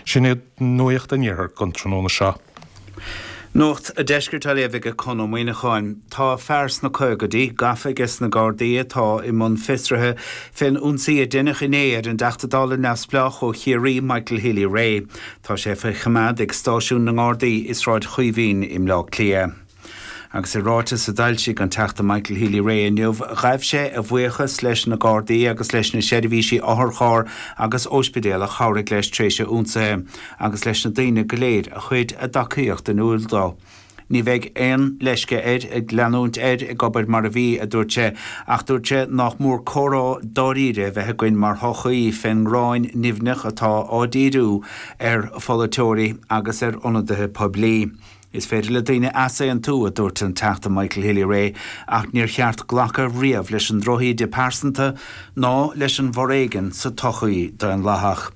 Sin nuocht an níor gan tróna seo. Nocht a deisgurt a lévig a conomína cháin, tá fers na cogadí, gafagus na Gardaí tá I mun fistrathe fin unsaí a duine inéad an 80 nefsplach ó chiarí Michael Healy Ray. Tá sé fa chamad ag stáisiún na Gardaí is ráid chuimhín im lá clia. Agus I ráta sa dailsí gan teachta Michael Healy Ray inniuh raibh sé a bhuachas leis na Gardaí agus leis na seirbhísí áthar agus ospidéal a cháirigh leis tréise únsa agus leis na daoine go léir a chuid a dacaíocht an úildá. Ní bheith éon leisce ag leanúnt ag gobar mar a bhí a dúirte ach dúirte nach mór chorá dáíre bheith goin mar thochaí fin ráin nimhnech atá ádíú folatóirí agus ionadathe poblí. Is féidir le daoine asa an tú a dúirt an teachta Michael Healy Ray ach níor cheart ghlacha riamh leis an drochaí de persanta ná leis an bhóréigean sa tochaí do an lathach.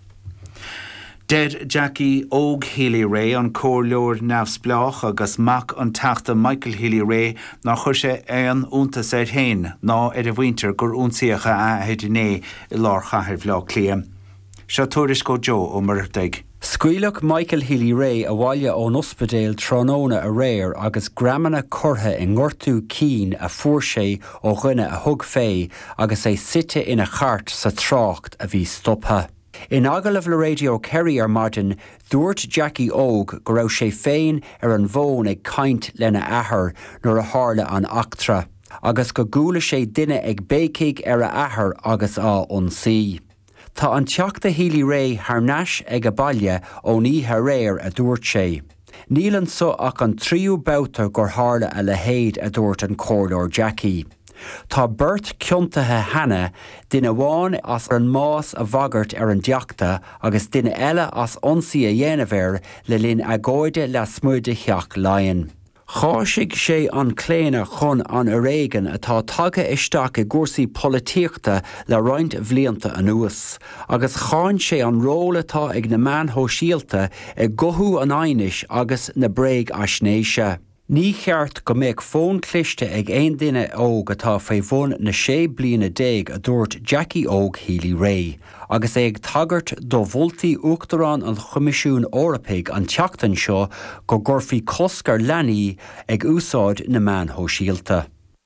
Dead Jackie Óg Healy Ray an cóirleoir neamhsplach agus mac an teachta Michael Healy Ray ná chuir sé an úntas héin ná a bhhaintear gur únsaíocha a heidirné I lár chathair bhlá cliam. Se tuairis go Joe ó Murdaig. Scuilech Michael Healy Ray a bhaile ón ospidéal Tróna a réir agus gramanna curtha I ngortú cín a fuair sé ó dhuine a thug fé agus é site ina chart sa trácht a bhí stoptha. In agalah le radio Kerry ar Martin, dúirt Jackie Óg go raibh sé féin ar an bhón ag caint lena athair nuair a tharla an achtra, agus go gúla sé duine ag bécaigh ar a athair agus á ionsaí. Tá an teachta Healy Ray harneis ag a baile ó níthe réir a dúirt sé. Nílan so ach an tríú bouta gur tharla a le héad a dúirt an cóirleoir Jackie. Tá beirt ciontathe hena duine bháin as an más a bhagart ar an deachta agus duine eile as ionsaí a dhéanamh le linn agóide le smuide cheach lainn. Cháisig sé an cléine chun an aréigen atá tagtha isteach I gcúrsaí polítíochta le roinnt bhlianta anuas, agus cháin sé an ról atá ag na meanthó síalta ag gothú an ainis agus na bréig aisnéise. Ní cheart go méid fón cliste ag aon duine óg atá faoi bhun na 6 bliana déag a dúirt Jackie Óg Healy Ray, agus ag tagart do bhultaí uachtarán an Choimisiún Eorpaig an teachtain seo go gurfaí coscar leanaí ag úsáid na meanthó síalta.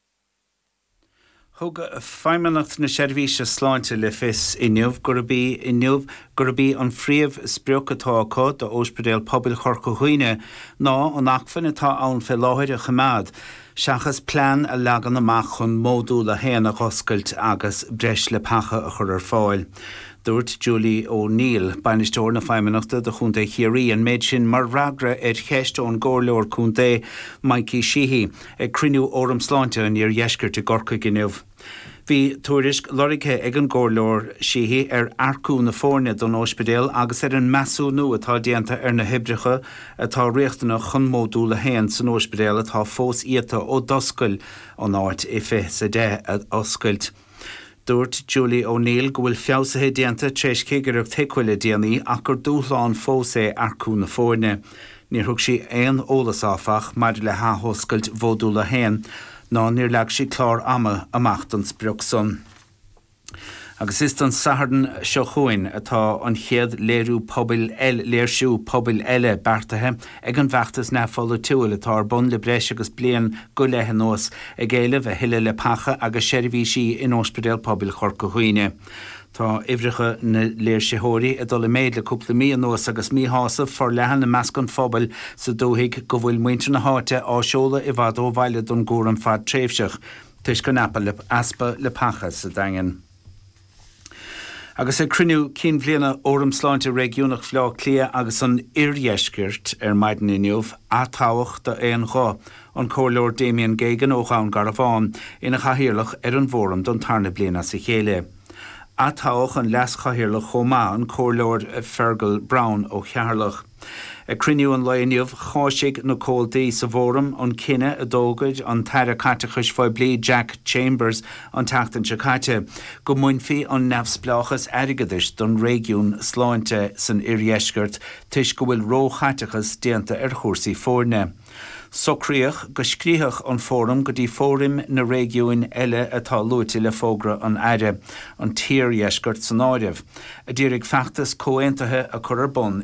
Thug feimmeannacht na seirbhíse sláinte le fis inniuh gurabí an phríomh spreochatá acu do ospidéal pobail chorca chuoine ná an achfan atá ann fé láthir a chamad. Seachas plán a legan amach chun módúla héana oscailt agus breis le pacha a chur ar fáil. Dúirt Julie O'Neill, bainisteoir na feimmeanachta do chunta chiarí an méid sin mar ragra cheist ón gcóirleoir chunta Mikey Sheehy ag criniú óram sláinte an níor dheisceart I gorca giniuh. Bhí tuairisc lorithe ag an gcóirleoir Sheehy ar arcú na fórne don ospidéal agus ar an measú nu atá déanta ar na hibreacha atá riachtainna chun módúla héan san ospidéal atá fós iata ó doscail an áit I fé sa dé a oscailt. Dúirt Julie O'Neill go bhfuil feabhsathe déanta tréis cégur ag teicúile déanaí ach gur dúshlán fós é arcú na fórne. Níor thug sí aon ólas áfach mar le háthoscailt bhódúla héan ná níor leag sí clár ama amach don spreoch son. Agus is an sahardan seo chuin atá an chéad léirsú pobail eile beartathe ag an bheachtas na folaitiúil atá bun le breis agus blian go lethe nós ag éileh a thuile le pacha agus seirbhísí in ospidéal pobail chorca chuoine. Tá ibhreacha na léirseóirí a dul méid le cúpla míon nós agus míhása for lehan na meascan phobail sa dóthaigh go bhfuil muintir na háte áseola I bhfad ó bhaile don gcúr an fad tréimhseach, tuis go napa le aspa le pacha sa daingan. Agus a criniú cín bbliana óram sláinte régiúnach phlá clia agus an irdheiscirt ar maidin inniuh atáhacht do éon dhá an cóirleoir Damien Geoghegan ó Ghabhán Garabháin ina chathaoirleach ar an bhóram don tarna bliana sa chéile. Atáhach an leas chathaoirleach chomá an cóirleoir Fergal Brown ó Chearlach. A criniú an lainniuh cháisig na cóildaí sa bhóram an cinenne a dógaid an taire catachas fáil blí Jack Chambers an teachtain Chacate go muinfí an neamhsplachas aigeadis don régiún sláinte san irdheiscirt tuis go bhfuil róchatachas déanta ar chósaí fórne. Socríoch go scríoch an fórum go dtí fórum na régiún eile atá luaite le fógra an aire an tír dheiscirt san áireamh. A dtírig feachtas cóaintathe a chur ar bun